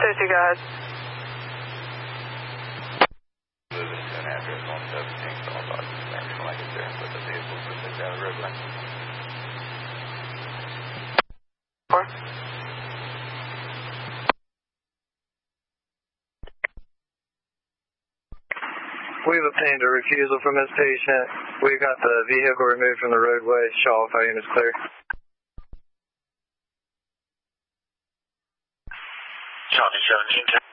Stacy, go ahead. Moving to an address 117, so I'll talk to the next when I get there and put the vehicle moving down the roadway. 4. We've obtained a refusal from this patient. We've got the vehicle removed from the roadway. Shaw, volume is clear. Charlie 17.